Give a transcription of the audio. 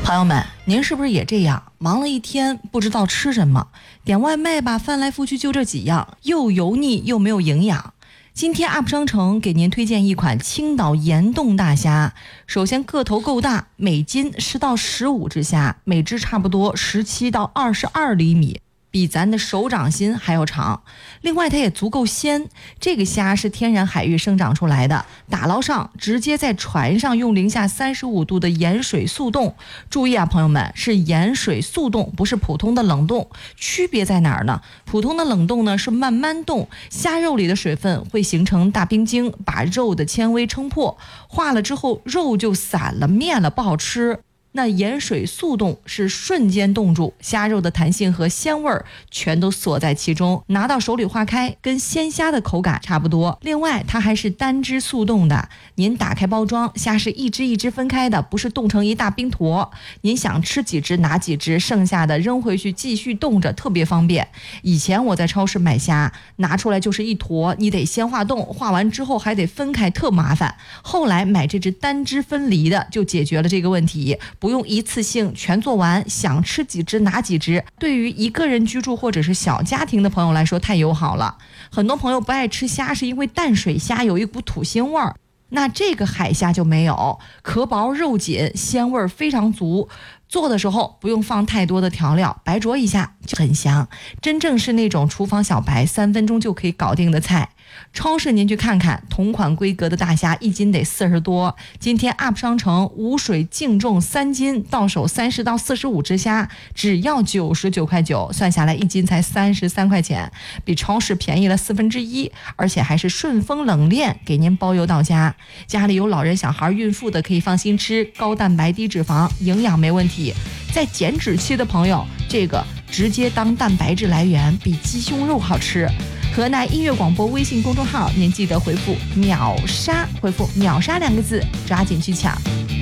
朋友们，您是不是也这样？忙了一天不知道吃什么，点外卖吧，翻来覆去就这几样，又油腻又没有营养。今天 UP 商城给您推荐一款青岛盐冻大虾。首先个头够大，每斤10到15只虾，每只差不多17到22厘米，比咱的手掌心还要长。另外它也足够鲜，这个虾是天然海域生长出来的，打捞上直接在船上用零下35度的盐水速冻。注意啊朋友们，是盐水速冻，不是普通的冷冻。区别在哪儿呢？普通的冷冻呢是慢慢冻，虾肉里的水分会形成大冰晶，把肉的纤维撑破，化了之后肉就散了面了，不好吃。那盐水速冻是瞬间冻住，虾肉的弹性和鲜味儿全都锁在其中，拿到手里化开，跟鲜虾的口感差不多。另外它还是单只速冻的，您打开包装，虾是一只一只分开的，不是冻成一大冰坨。您想吃几只拿几只，剩下的扔回去继续冻着，特别方便。以前我在超市买虾，拿出来就是一坨，你得先化冻，化完之后还得分开，特麻烦。后来买这只单只分离的，就解决了这个问题，不用一次性全做完，想吃几只拿几只。对于一个人居住或者是小家庭的朋友来说太友好了。很多朋友不爱吃虾是因为淡水虾有一股土腥味儿，那这个海虾就没有，壳薄肉紧，鲜味非常足。做的时候不用放太多的调料，白灼一下就很香，真正是那种厨房小白3分钟就可以搞定的菜。超市您去看看，同款规格的大虾1斤得40多。今天 UP 商城无水净重3斤，到手30到45只虾，只要99块9，算下来1斤才33块钱，比超市便宜了1/4，而且还是顺丰冷链给您包邮到家。家里有老人小孩孕妇的可以放心吃，高蛋白低脂肪，营养没问题。在减脂期的朋友，这个直接当蛋白质来源，比鸡胸肉好吃。河南音乐广播微信公众号，您记得回复秒杀，回复秒杀2个字，抓紧去抢。